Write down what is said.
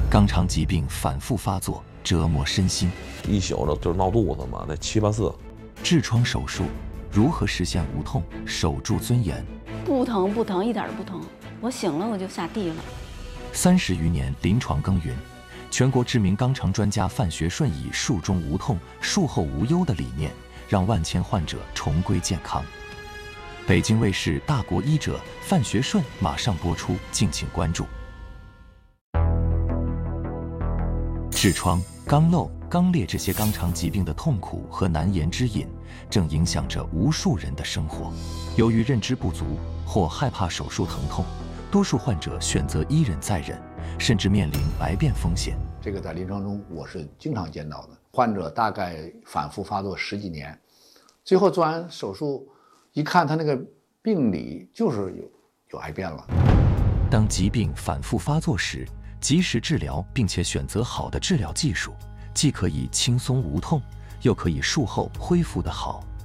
肛肠疾病反复发作，折磨身心， 一宿的就是闹肚子嘛，那7、8次。 痔疮手术如何实现无痛，守住尊严？ 不疼不疼，一点都不疼。我醒了我就下地了。 30余年临床耕耘，全国知名肛肠专家范学顺以术中无痛，术后无忧的理念，让万千患者重归健康。北京卫视大国医者范学顺马上播出，敬请关注。痔疮、肛瘘、肛裂这些肛肠疾病的痛苦和难言之隐，正影响着无数人的生活。由于认知不足或害怕手术疼痛，多数患者选择一忍再忍，甚至面临癌变风险。 这个在临床中我是经常见到的，患者大概反复发作10几年，最后做完手术，一看他那个病理就是有癌变了。 当疾病反复发作时，及时治疗并且选择好的治疗技术，既可以轻松无痛，又可以术后恢复得好。